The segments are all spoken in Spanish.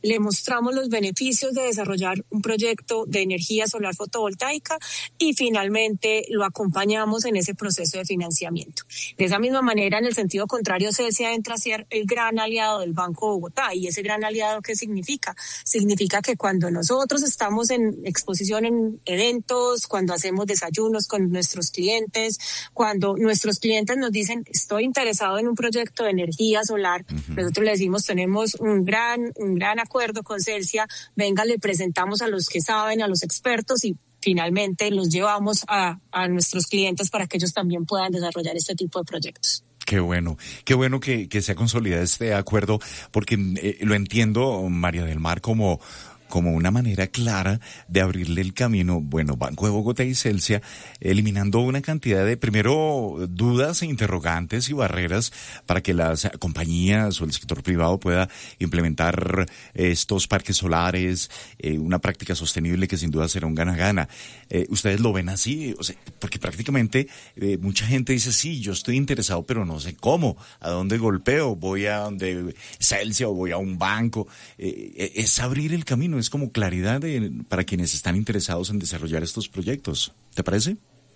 le mostramos los beneficios de desarrollar un proyecto de energía solar fotovoltaica y finalmente lo acompañamos en ese proceso de financiamiento. De esa misma manera, en el sentido contrario, Celsia entra a ser el gran aliado del Banco de Bogotá. ¿Y ese gran aliado qué significa? Significa que cuando nosotros estamos en exposición en eventos, cuando hacemos desayunos con nuestros clientes, cuando nuestros clientes nos dicen estoy interesado en un proyecto de energía solar, nosotros le decimos tenemos un gran acuerdo con Celsia, venga, le presentamos a los que saben, a los expertos y finalmente los llevamos a nuestros clientes para que ellos también puedan desarrollar este tipo de proyectos. Qué bueno que se ha consolidado este acuerdo, porque lo entiendo, María del Mar, como una manera clara de abrirle el camino, Banco de Bogotá y Celsia, eliminando una cantidad de, primero, dudas e interrogantes y barreras para que las compañías o el sector privado pueda implementar estos parques solares, una práctica sostenible que sin duda será un gana-gana. ¿Ustedes lo ven así? O sea, porque prácticamente mucha gente dice, sí, yo estoy interesado, pero no sé cómo, a dónde golpeo, voy a donde Celsia o voy a un banco. Es abrir el camino, es como claridad para quienes están interesados en desarrollar estos proyectos. ¿Te parece?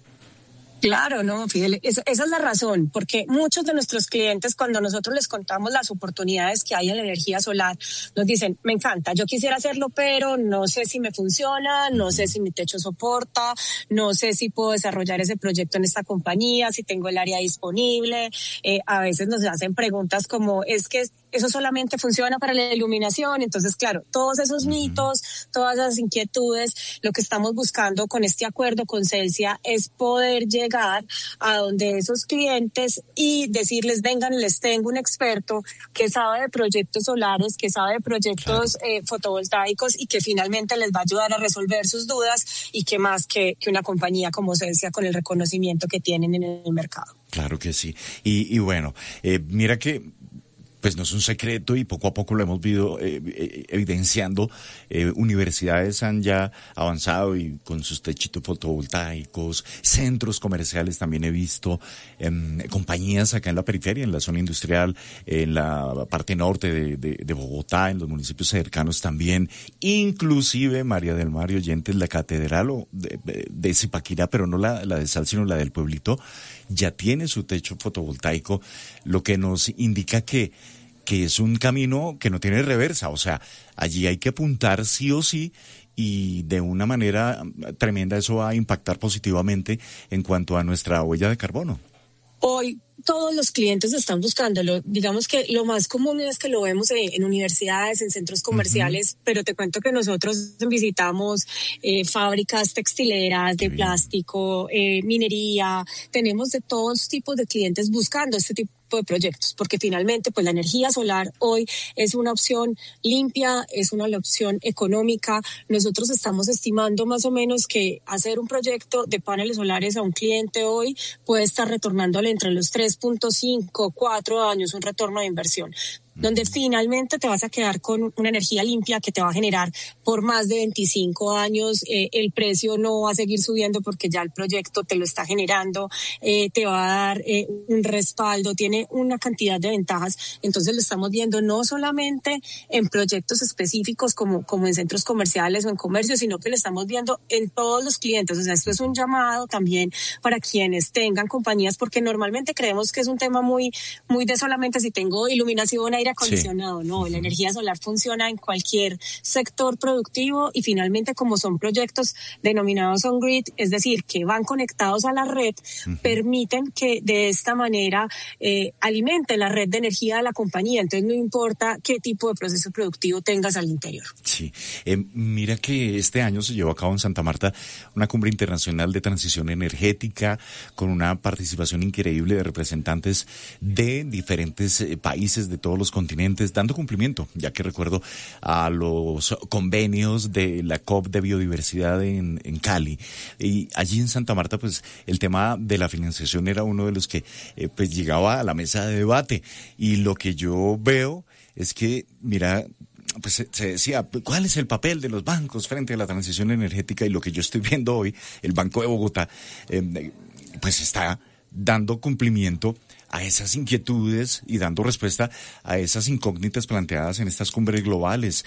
Claro, no, Fidel, esa es la razón, porque muchos de nuestros clientes, cuando nosotros les contamos las oportunidades que hay en la energía solar, nos dicen, me encanta, yo quisiera hacerlo, pero no sé si me funciona, no sé si mi techo soporta, no sé si puedo desarrollar ese proyecto en esta compañía, si tengo el área disponible. A veces nos hacen preguntas como, es que eso solamente funciona para la iluminación. Entonces, claro, todos esos mitos, todas esas inquietudes, lo que estamos buscando con este acuerdo con Celsia es poder llegar a donde esos clientes y decirles, vengan, les tengo un experto que sabe de proyectos solares, que sabe de proyectos fotovoltaicos y que finalmente les va a ayudar a resolver sus dudas, y que más que una compañía como Celsia con el reconocimiento que tienen en el mercado. Claro que sí. Y bueno, mira que pues no es un secreto y poco a poco lo hemos visto evidenciando. Universidades han ya avanzado y con sus techitos fotovoltaicos, centros comerciales también he visto, compañías acá en la periferia, en la zona industrial, en la parte norte de Bogotá, en los municipios cercanos también, inclusive María del Mar y oyentes, la catedral de Zipaquirá, pero no la de Sal, sino la del pueblito, ya tiene su techo fotovoltaico, lo que nos indica que es un camino que no tiene reversa. O sea, allí hay que apuntar sí o sí, y de una manera tremenda eso va a impactar positivamente en cuanto a nuestra huella de carbono. Hoy todos los clientes están buscándolo. Digamos que lo más común es que lo vemos en universidades, en centros comerciales, pero te cuento que nosotros visitamos fábricas textileras de plástico, minería, tenemos de todos tipos de clientes buscando este tipo de proyectos, porque finalmente pues la energía solar hoy es una opción limpia, es una opción económica. Nosotros estamos estimando más o menos que hacer un proyecto de paneles solares a un cliente hoy puede estar retornándole entre los 3.5, 4 años un retorno de inversión, donde finalmente te vas a quedar con una energía limpia que te va a generar por más de 25 años. El precio no va a seguir subiendo porque ya el proyecto te lo está generando, te va a dar un respaldo, tiene una cantidad de ventajas. Entonces lo estamos viendo no solamente en proyectos específicos como en centros comerciales o en comercio, sino que lo estamos viendo en todos los clientes. O sea, esto es un llamado también para quienes tengan compañías, porque normalmente creemos que es un tema muy de solamente si tengo iluminación, aire acondicionado. Sí. No, la energía solar funciona en cualquier sector productivo, y finalmente como son proyectos denominados on-grid, es decir, que van conectados a la red, permiten que de esta manera alimente la red de energía de la compañía. Entonces no importa qué tipo de proceso productivo tengas al interior. Sí, mira que este año se llevó a cabo en Santa Marta una cumbre internacional de transición energética con una participación increíble de representantes de diferentes países de todos los continentes, dando cumplimiento, ya que recuerdo a los convenios de la COP de biodiversidad en Cali, y allí en Santa Marta pues el tema de la financiación era uno de los que pues llegaba a la mesa de debate, y lo que yo veo es que, mira, pues se decía, ¿cuál es el papel de los bancos frente a la transición energética? Y lo que yo estoy viendo hoy, el Banco de Bogotá, pues está dando cumplimiento a esas inquietudes y dando respuesta a esas incógnitas planteadas en estas cumbres globales.